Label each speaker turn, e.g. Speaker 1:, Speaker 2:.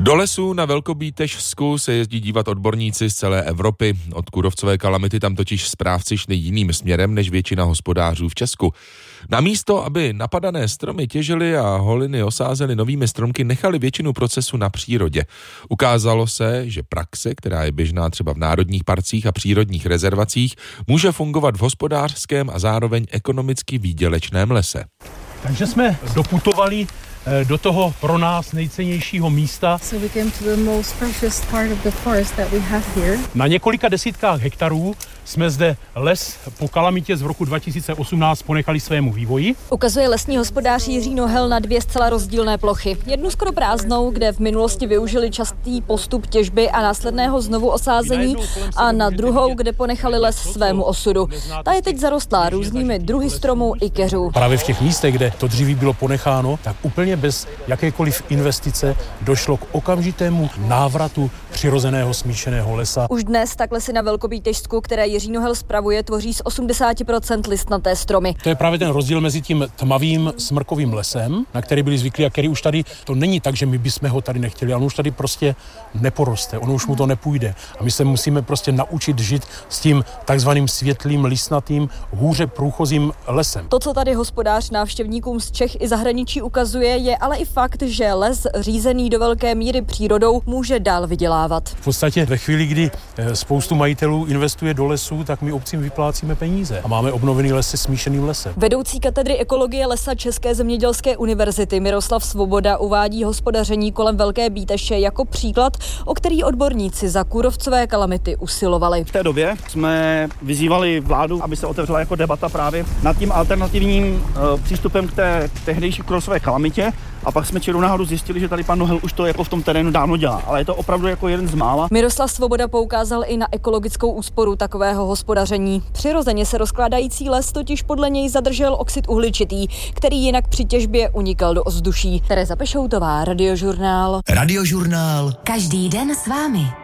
Speaker 1: Do lesů na Velkobítežsku se jezdí dívat odborníci z celé Evropy. Od kůrovcové kalamity tam totiž správci šli jiným směrem než většina hospodářů v Česku. Namísto, aby napadané stromy těžili a holiny osázeli novými stromky, nechali většinu procesu na přírodě. Ukázalo se, že praxe, která je běžná třeba v národních parcích a přírodních rezervacích, může fungovat v hospodářském a zároveň ekonomicky výdělečném lese.
Speaker 2: Takže jsme doputovali do toho pro nás nejcennějšího místa. Na několika desítkách hektarů jsme zde les po kalamitě z roku 2018 ponechali svému vývoji.
Speaker 3: Ukazuje lesní hospodář Jiří Nohel na dvě zcela rozdílné plochy. Jednu skoro prázdnou, kde v minulosti využili častý postup těžby a následného znovu osázení, a na druhou, kde ponechali les svému osudu. Ta je teď zarostlá různými druhy stromů i keřů.
Speaker 2: Právě v těch místech, kde to dříví bylo ponecháno, tak úplně bez jakékoliv investice došlo k okamžitému návratu přirozeného smíšeného lesa.
Speaker 3: Už dnes tak lesy na Velkobítežsku, které Jiří Nohel spravuje, tvoří z 80% listnaté stromy.
Speaker 2: To je právě ten rozdíl mezi tím tmavým smrkovým lesem, na který byli zvyklí a který už tady, to není tak, že my bychom ho tady nechtěli, ale on už tady prostě neporoste, ono už mu to nepůjde. A my se musíme prostě naučit žít s tím takzvaným světlým, listnatým, hůře průchozím lesem.
Speaker 3: To, co tady hospodář návštěvníkům z Čech i zahraničí ukazuje, je ale i fakt, že les řízený do velké míry přírodou může dál vydělávat.
Speaker 2: V podstatě ve chvíli, kdy spoustu majitelů investuje do lesů, tak my obcím vyplácíme peníze a máme obnovený les se smíšeným lesem.
Speaker 3: Vedoucí katedry ekologie lesa České zemědělské univerzity Miroslav Svoboda uvádí hospodaření kolem Velké Bíteše jako příklad, o který odborníci za kůrovcové kalamity usilovali.
Speaker 4: V té době jsme vyzývali vládu, aby se otevřela jako debata právě nad tím alternativním přístupem k té tehdejší kůrovcové kalamitě, a pak jsme čirou náhodou zjistili, že tady pan Nohel už to jako v tom terénu dávno dělá, ale je to opravdu jako jeden z mála.
Speaker 3: Miroslav Svoboda poukázal i na ekologickou úsporu takového hospodaření. Přirozeně se rozkládající les totiž podle něj zadržel oxid uhličitý, který jinak při těžbě unikal do ovzduší. Tereza Pešoutová, Radiožurnál.
Speaker 5: Radiožurnál.
Speaker 6: Každý den s vámi.